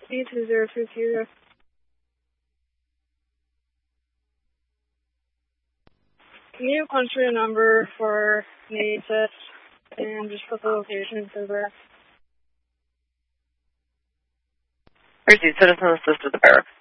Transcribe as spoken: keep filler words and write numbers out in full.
B two zero two zero. Can you punch me a number for the A test and just put the location for there? Receive, citizen assist at the barracks.